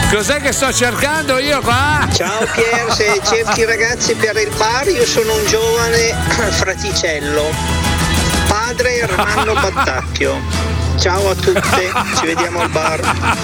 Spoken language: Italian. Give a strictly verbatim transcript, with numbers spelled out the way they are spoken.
Cos'è che sto cercando io qua? Ciao Pier, se cerchi ragazzi per il bar, io sono un giovane fraticello, padre Ermanno Battacchio. Ciao a tutte, ci vediamo al bar.